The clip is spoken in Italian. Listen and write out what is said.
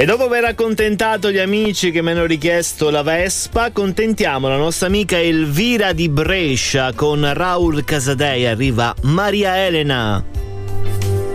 E dopo aver accontentato gli amici che mi hanno richiesto la Vespa, contentiamo la nostra amica Elvira di Brescia con Raul Casadei. Arriva Maria Elena.